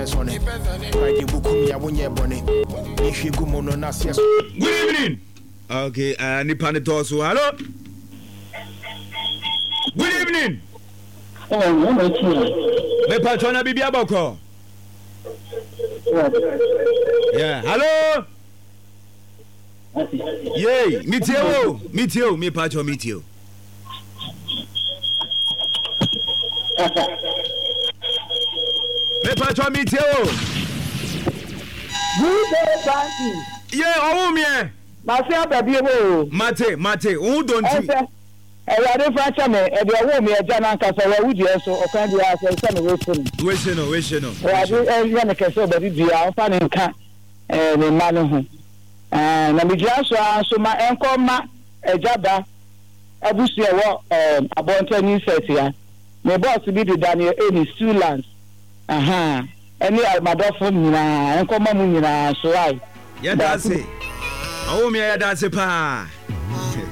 stress on it. Friday bukum ya wonye bone. If you go mono na sia. Good evening. Okay, nipa ne to so. Hello. Good evening. Me patrona bibi aboko. Yeah, hello. Yay, meet you, me patro meet you. Me patro meet you. Good day, Frankie. Yeah, oh me. Masia baby wo. Mate, who don't you? Ade Francha me, e de wo me e jana nkasa wa wudi eso o kan dia se se me we se no. Ade ya me kese obedi dia o fa ne nka ne ma no ho. Na me dia so ma enko ma ejaba abusu e wo abonta ni set ya. Me boss bi di Daniel Eni Stulands. Aha. Eni almadofo nyina enko ma mu nyina so ai. Ya da se. Oh me ya da se pa.